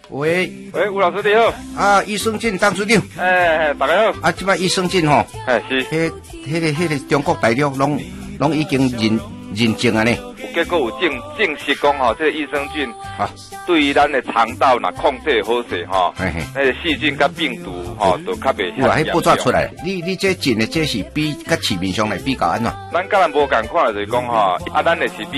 喂， 吴老师你好。 啊，益生菌当处长。 大家好。 啊，即摆益生菌吼， 是。 迄个中国大陆拢已经认证啊呢。 结果有证实讲吼，这个益生菌对于咱的肠道若控制好势吼，那个细菌甲病毒吼都较袂遐。 哇，迄报纸出来，你这进的这是比甲市面上来比较安怎？ 咱甲咱无共款就是讲吼，咱的是比